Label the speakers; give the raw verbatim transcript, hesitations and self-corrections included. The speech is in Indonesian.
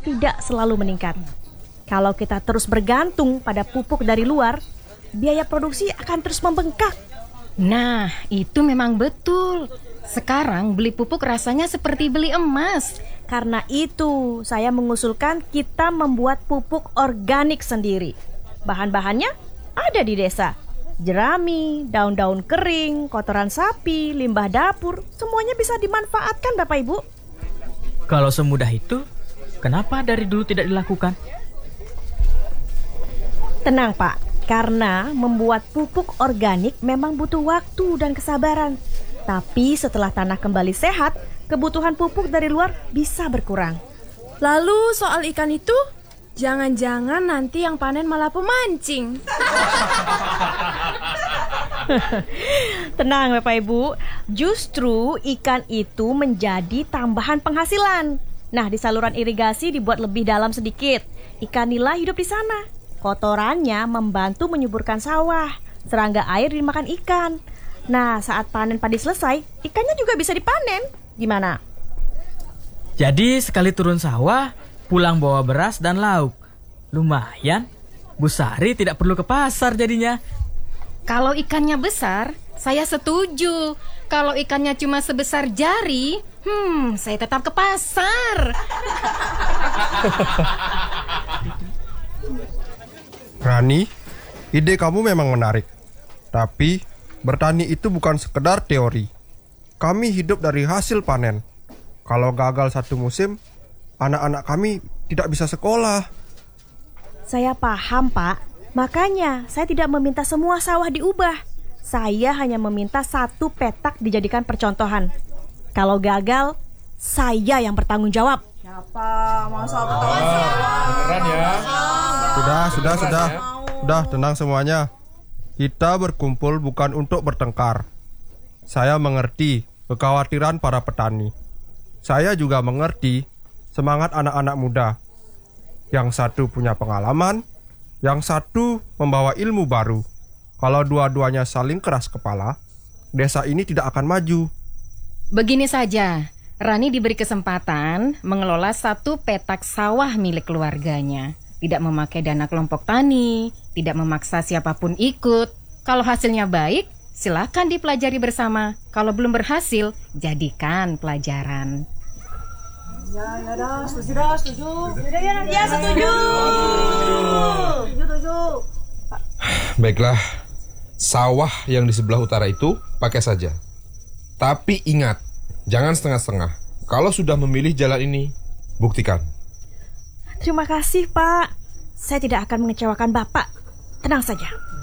Speaker 1: tidak selalu meningkat. Kalau kita terus bergantung pada pupuk dari luar, biaya produksi akan terus membengkak.
Speaker 2: Nah, itu memang betul. Sekarang beli pupuk rasanya seperti beli emas.
Speaker 1: Karena itu, saya mengusulkan kita membuat pupuk organik sendiri. Bahan-bahannya ada di desa. Jerami, daun-daun kering, kotoran sapi, limbah dapur, semuanya bisa dimanfaatkan, Bapak Ibu.
Speaker 3: Kalau semudah itu, kenapa dari dulu tidak dilakukan?
Speaker 1: Tenang, Pak. Karena membuat pupuk organik memang butuh waktu dan kesabaran. Tapi setelah tanah kembali sehat, kebutuhan pupuk dari luar bisa berkurang.
Speaker 4: Lalu soal ikan itu, jangan-jangan nanti yang panen malah pemancing.
Speaker 1: Tenang Bapak Ibu, justru ikan itu menjadi tambahan penghasilan. Nah, di saluran irigasi dibuat lebih dalam sedikit. Ikan nila hidup di sana. Kotorannya membantu menyuburkan sawah. Serangga air dimakan ikan. Nah, saat panen padi selesai, ikannya juga bisa dipanen. Gimana?
Speaker 3: Jadi sekali turun sawah, pulang bawa beras dan lauk. Lumayan, Bu Sari tidak perlu ke pasar jadinya.
Speaker 2: Kalau ikannya besar, saya setuju. Kalau ikannya cuma sebesar jari, hmm, saya tetap ke pasar.
Speaker 5: Rani, ide kamu memang menarik. Tapi bertani itu bukan sekedar teori. Kami hidup dari hasil panen. Kalau gagal satu musim, anak-anak kami tidak bisa sekolah.
Speaker 1: Saya paham, Pak. Makanya saya tidak meminta semua sawah diubah. Saya hanya meminta satu petak dijadikan percontohan. Kalau gagal, saya yang bertanggung jawab.
Speaker 4: Siapa? Masa betul?
Speaker 6: Beneran ya?
Speaker 5: Sudah, sudah, sudah. Sudah, tenang semuanya. Kita berkumpul bukan untuk bertengkar. Saya mengerti kekhawatiran para petani. Saya juga mengerti semangat anak-anak muda. Yang satu punya pengalaman, yang satu membawa ilmu baru. Kalau dua-duanya saling keras kepala, desa ini tidak akan maju.
Speaker 2: Begini saja, Rani diberi kesempatan mengelola satu petak sawah milik keluarganya. Tidak memakai dana kelompok tani, tidak memaksa siapapun ikut. Kalau hasilnya baik, silakan dipelajari bersama. Kalau belum berhasil, jadikan pelajaran.
Speaker 4: Ya, ya dah, setuju dah, setuju. Ya, ya, ya, setuju. Setuju, setuju.
Speaker 6: Baiklah, sawah yang di sebelah utara itu pakai saja. Tapi ingat, jangan setengah-setengah. Kalau sudah memilih jalan ini, buktikan.
Speaker 1: Terima kasih, Pak. Saya tidak akan mengecewakan Bapak. Tenang saja.